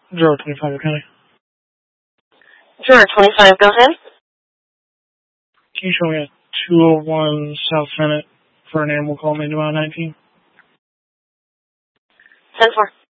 Drawer 25, okay. Drawer 25, go ahead. Can you show me a 201 South Senate for an animal call made about 19? 10-4.